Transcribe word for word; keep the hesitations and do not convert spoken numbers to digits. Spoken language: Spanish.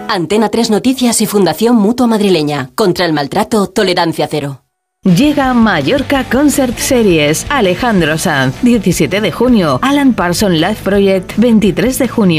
Antena tres Noticias y Fundación Mutua Madrileña. Contra el maltrato, tolerancia cero. Llega Mallorca Concert Series. Alejandro Sanz, diecisiete de junio. Alan Parsons Live Project, veintitrés de junio.